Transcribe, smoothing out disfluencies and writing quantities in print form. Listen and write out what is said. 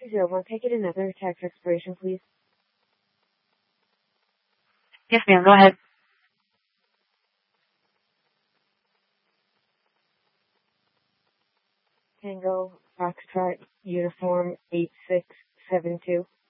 201, can I get another tax expiration, please? Yes, ma'am. Go ahead. Tango, Foxtrot, Uniform, 8672.